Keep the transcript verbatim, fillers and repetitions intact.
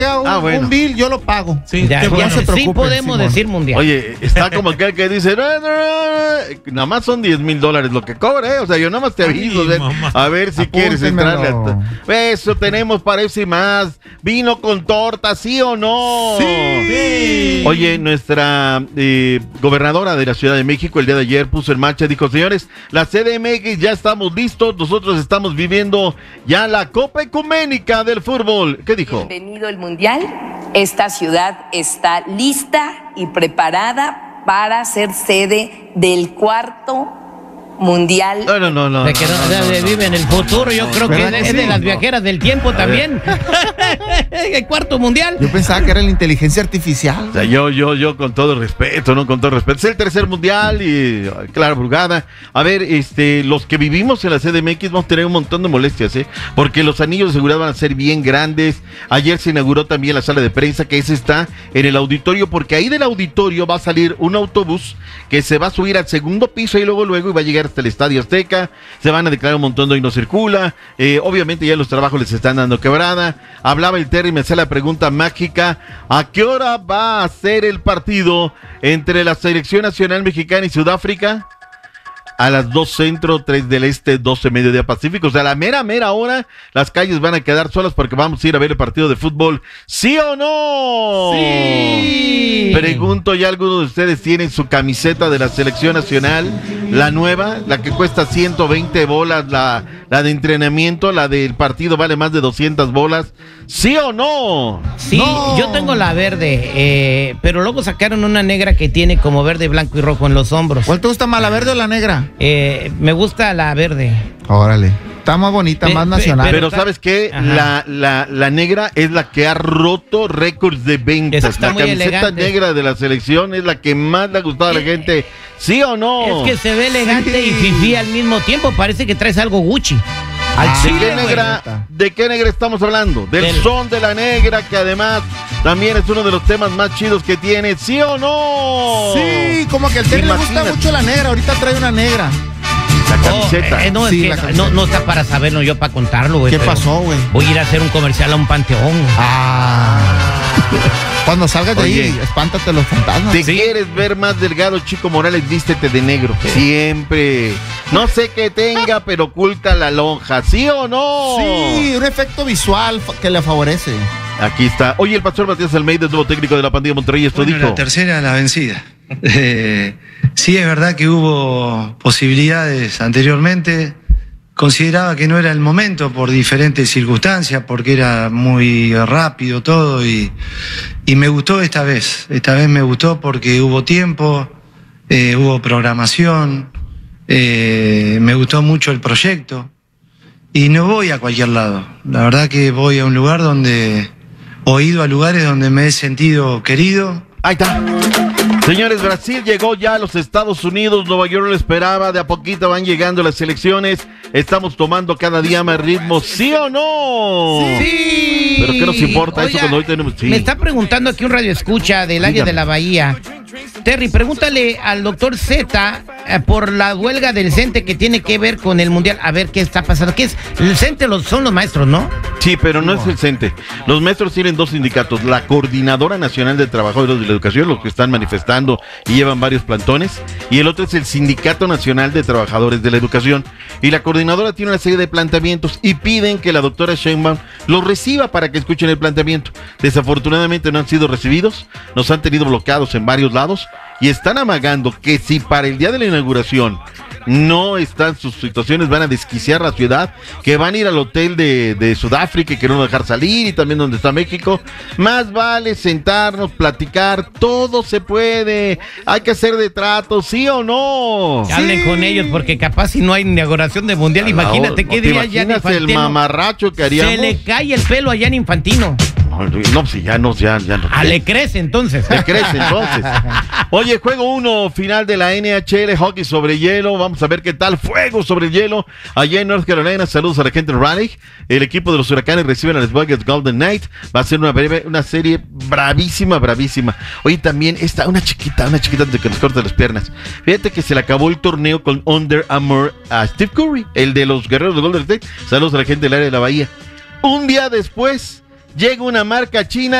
un, ah, bueno. un bill, yo lo pago. Sí, ya, no ya, se preocupen, sí podemos Simón. decir mundial. Oye, está como aquel que dice, no, no, no, nada más son diez mil dólares lo que cobra, ¿eh? O sea, yo nada más te aviso, Ay, ¿eh? mamá. A ver si quieres Apúntemelo. entrarle hasta... Eso tenemos, parece más. Vino con torta, ¿sí o no? Sí. Oye, nuestra eh, gobernadora de la Ciudad de México el día de ayer puso en marcha, dijo, señores, la C D M X ya estamos listos, nosotros estamos viviendo ya la Copa Ecuménica del fútbol. ¿Qué dijo? Bienvenido el Mundial. Esta ciudad está lista y preparada para ser sede del cuarto Mundial. No, no, no, no. De que no, no, de- no, de- no, vive en el futuro, yo creo que ¿Verdad es que de sí? las viajeras del tiempo también. El cuarto mundial. Yo pensaba que era la inteligencia artificial. O sea, yo, yo, yo con todo respeto, ¿no? Con todo respeto. Es el tercer mundial y, claro, Brugada. A ver, este, los que vivimos en la C D M X vamos a tener un montón de molestias, ¿eh? Porque los anillos de seguridad van a ser bien grandes. Ayer se inauguró también la sala de prensa, que ese está en el auditorio, porque ahí del auditorio va a salir un autobús que se va a subir al segundo piso y luego, luego, y va a llegar hasta el Estadio Azteca. Se van a declarar un montón de hoy no circula. Eh, obviamente ya los trabajos les están dando quebrada. Hablaba el Terry y me hacía la pregunta mágica: ¿a qué hora va a ser el partido entre la selección nacional mexicana y Sudáfrica? A las dos centro, tres del este, doce mediodía pacífico. O sea, a la mera, mera hora, las calles van a quedar solas porque vamos a ir a ver el partido de fútbol. ¿Sí o no? Sí. Pregunto, ¿ya alguno de ustedes tienen su camiseta de la selección nacional? La nueva, la que cuesta ciento veinte bolas, la, la de entrenamiento, la del partido vale más de doscientas bolas. ¿Sí o no? Sí, No. yo tengo la verde, eh, pero luego sacaron una negra que tiene como verde, blanco y rojo en los hombros. ¿Cuál te gusta más, la verde o la negra? Eh, me gusta la verde. Órale. Está más bonita, Pe- más pe- nacional. Pero está- ¿sabes qué? Ajá. La, la, la negra es la que ha roto récords de ventas. Esa está La muy camiseta elegante. negra de la selección es la que más le ha gustado a la Eh, gente. ¿Sí o no? Es que se ve elegante Sí. y fifí al mismo tiempo. Parece que traes algo Gucci. Al Ah, ¿De chile, qué güey. negra, ¿De qué negra estamos hablando? Del, Del- son de la negra, que además también es uno de los temas más chidos que tiene. ¿Sí o no? Sí, como que al Terry le gusta Imagínate. mucho la negra. Ahorita trae una negra. La Oh, camiseta. eh, no, Sí, es la que camiseta. no, no está para saberlo yo para contarlo, güey. ¿Qué pero pasó, güey? Voy a ir a hacer un comercial a un panteón. Ah. Cuando salgas de Oye. ahí, espántate los fantasmas. ¿Te quieres ver más delgado, Chico Morales? Vístete de negro. Siempre. No sé qué tenga, pero oculta la lonja. ¿Sí o no? Sí, un efecto visual fa- que le favorece. Aquí está. Oye, el pastor Matías Almeida, el nuevo técnico de la pandilla Monterrey, esto Bueno, dijo. la tercera la vencida. Eh, sí, es verdad que hubo posibilidades anteriormente. Consideraba que no era el momento por diferentes circunstancias, porque era muy rápido todo y, y me gustó esta vez. Esta vez me gustó porque hubo tiempo, eh, hubo programación, eh, me gustó mucho el proyecto y no voy a cualquier lado. La verdad que voy a un lugar donde, o he ido a lugares donde me he sentido querido. Ahí está. Señores, Brasil llegó ya a los Estados Unidos, Nueva York lo esperaba, de a poquito van llegando las elecciones, estamos tomando cada día más ritmo, ¿sí o no? Sí. Pero ¿qué nos importa eso Oiga, cuando hoy tenemos? Sí. Me está preguntando aquí un radio escucha del área Dígame. de la Bahía. Terry, pregúntale al doctor Z eh, por la huelga del CENTE que tiene que ver con el Mundial. A ver qué está pasando. ¿Qué es? El CENTE los, son los maestros, ¿no? Sí, pero no es el CENTE. Los maestros tienen dos sindicatos, la Coordinadora Nacional de Trabajadores de la Educación, los que están manifestando y llevan varios plantones, y el otro es el Sindicato Nacional de Trabajadores de la Educación. Y la coordinadora tiene una serie de planteamientos y piden que la doctora Sheinbaum los reciba para que escuchen el planteamiento. Desafortunadamente no han sido recibidos, nos han tenido bloqueados en varios lados y están amagando que si para el día de la inauguración no están sus situaciones, van a desquiciar la ciudad, que van a ir al hotel de, de Sudáfrica y que no van a dejar salir, y también donde está México. Más vale sentarnos, platicar, todo se puede, hay que hacer de trato, ¿sí o no? Que hablen con ellos porque capaz si no hay inauguración de Mundial, imagínate qué ¿Te diría Gianni imaginas el Infantino. mamarracho que haríamos? Se le cae el pelo a Gianni Infantino. No, pues ya no, ya, ya no. Ah, le crece entonces. Le crece entonces. Oye, juego uno, final de la N H L, hockey sobre hielo. Vamos a ver qué tal. Fuego sobre el hielo. Allá en North Carolina, saludos a la gente de Raleigh. El equipo de los Huracanes reciben a los Buckets Golden Knight. Va a ser una breve, una serie bravísima, bravísima. Oye, también esta, una chiquita, una chiquita de que nos corta las piernas. Fíjate que se le acabó el torneo con Under Armour a Steve Curry, el de los Guerreros de Golden State. Saludos a la gente del área de la Bahía. Un día después llega una marca china